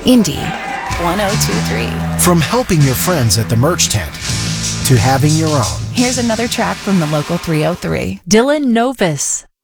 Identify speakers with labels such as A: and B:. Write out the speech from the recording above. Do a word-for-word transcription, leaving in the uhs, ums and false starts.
A: Indy one oh two three.
B: From helping your friends at the merch tent to having your own.
A: Here's another track from the local three oh three.
C: Dylan Novus.